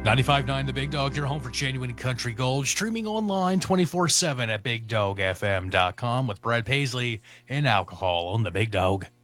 95.9 The Big Dog, your home for genuine country gold, streaming online 24/7 at BigDogFM.com with Brad Paisley and alcohol on The Big Dog.